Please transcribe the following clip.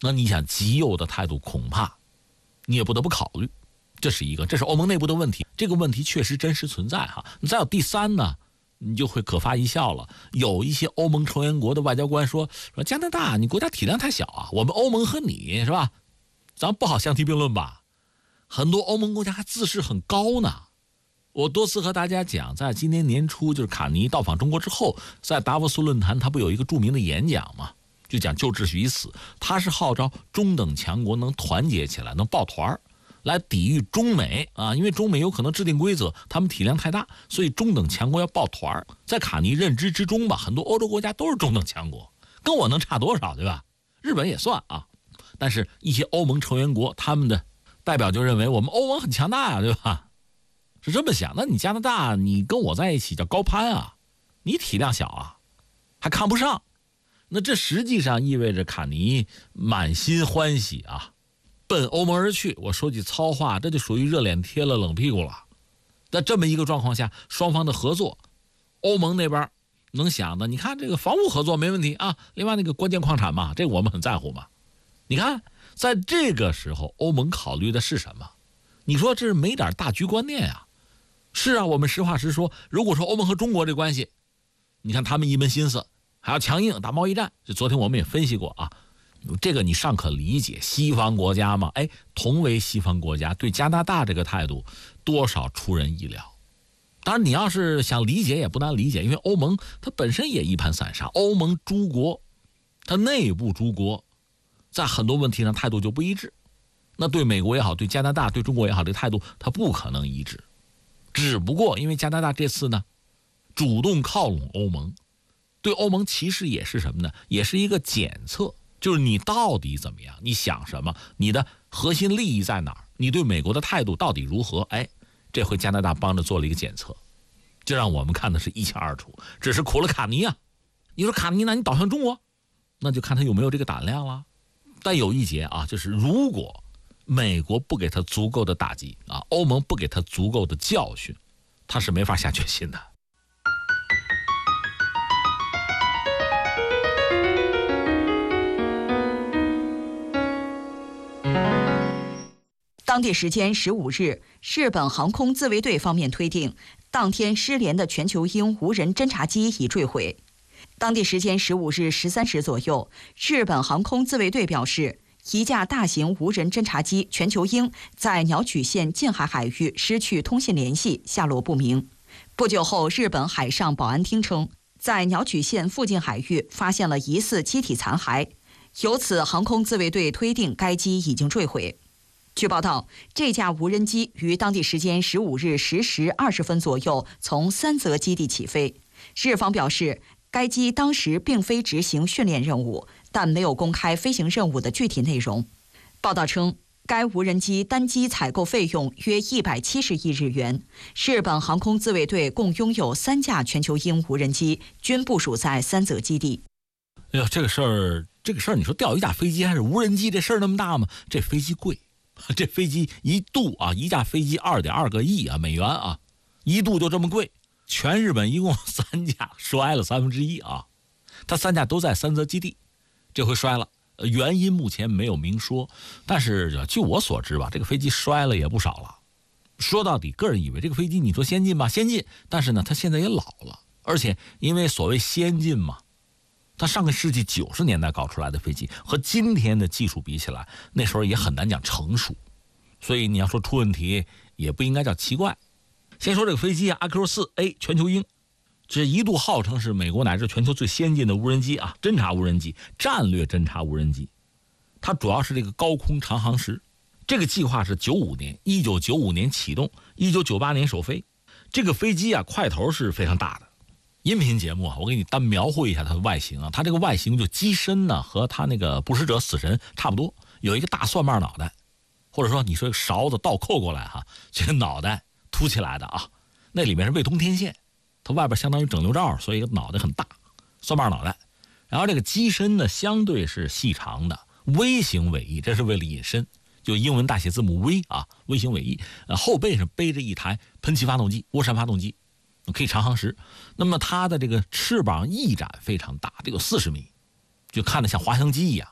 那你想极右的态度恐怕你也不得不考虑，这是一个，这是欧盟内部的问题，这个问题确实真实存在哈。再有第三呢，你就会可发一笑了，有一些欧盟成员国的外交官说加拿大你国家体量太小啊，我们欧盟和你是吧，咱不好相提并论吧，很多欧盟国家还自视很高呢。我多次和大家讲，在今年年初就是卡尼到访中国之后，在达沃斯论坛他不有一个著名的演讲吗？就讲旧秩序已死，他是号召中等强国能团结起来，能抱团来抵御中美啊，因为中美有可能制定规则，他们体量太大，所以中等强国要抱团。在卡尼认知之中吧，很多欧洲国家都是中等强国，跟我能差多少，对吧？日本也算啊，但是一些欧盟成员国他们的代表就认为我们欧盟很强大呀，对吧？是这么想，那你加拿大你跟我在一起叫高攀啊，你体量小啊，还看不上。那这实际上意味着卡尼满心欢喜啊，奔欧盟而去。我说句糙话，这就属于热脸贴了冷屁股了。在这么一个状况下，双方的合作，欧盟那边能想的，你看这个防务合作没问题啊，另外那个关键矿产嘛，这个我们很在乎嘛。你看在这个时候欧盟考虑的是什么？你说这是没点大局观念啊？是啊，我们实话实说，如果说欧盟和中国这关系，你看他们一门心思还要强硬打贸易战，就昨天我们也分析过啊，这个你尚可理解，西方国家嘛，同为西方国家，对加拿大这个态度多少出人意料。当然你要是想理解也不难理解，因为欧盟它本身也一盘散沙，欧盟诸国它内部诸国在很多问题上态度就不一致，那对美国也好，对加拿大对中国也好，这态度它不可能一致。只不过因为加拿大这次呢主动靠拢欧盟，对欧盟其实也是什么呢？也是一个检测，就是你到底怎么样，你想什么，你的核心利益在哪儿，你对美国的态度到底如何。这回加拿大帮着做了一个检测，就让我们看的是一清二楚。只是苦了卡尼啊，你说卡尼呢，你倒向中国，那就看他有没有这个胆量了。但有一节啊，就是如果美国不给他足够的打击啊，欧盟不给他足够的教训，他是没法下决心的。 当地时间15日，日本航空自卫队方面推定，当天失联的全球鹰无人侦察机已坠毁。当地时间15日13时左右，日本航空自卫队表示，一架大型无人侦察机全球鹰在鸟取县近海海域失去通信联系，下落不明。不久后，日本海上保安厅称，在鸟取县附近海域发现了疑似机体残骸，由此航空自卫队推定该机已经坠毁。据报道，这架无人机于当地时间15日10时20分左右从三泽基地起飞。日方表示，该机当时并非执行训练任务，但没有公开飞行任务的具体内容。报道称，该无人机单机采购费用约170亿日元。日本航空自卫队共拥有3架全球鹰无人机，均部署在三泽基地。 这个事儿，你说调一架飞机还是无人机，这事儿那么大吗？这飞机贵。这飞机一度啊，一架飞机2.2个亿啊美元啊，一度就这么贵。全日本一共3架摔了1/3啊，它3架都在三泽基地，这回摔了，原因目前没有明说。但是据我所知吧，这个飞机摔了也不少了。说到底，个人以为这个飞机你说先进吧，先进，但是呢，它现在也老了，而且因为所谓先进嘛。它上个世纪90年代搞出来的飞机和今天的技术比起来，那时候也很难讲成熟，所以你要说出问题也不应该叫奇怪。先说这个飞机啊， RQ-4A 全球鹰，这一度号称是美国乃至全球最先进的无人机啊，侦察无人机，战略侦察无人机。它主要是这个高空长航时，这个计划是1995年启动，1998年首飞。这个飞机啊，块头是非常大的。音频节目啊，我给你单描绘一下它的外形啊，它这个外形就机身呢和它那个捕食者死神差不多，有一个大蒜瓣脑袋，或者说你说勺子倒扣过来哈，这个脑袋凸起来的啊，那里面是未通天线，它外边相当于整流罩，所以脑袋很大，蒜瓣脑袋。然后这个机身呢相对是细长的 V 型尾翼，这是为了隐身，就英文大写字母 V 啊 ，V 型尾翼。后背上背着一台喷气发动机，涡扇发动机。可以长航时，那么它的这个翅膀翼展非常大，得有40米，就看得像滑翔机一样。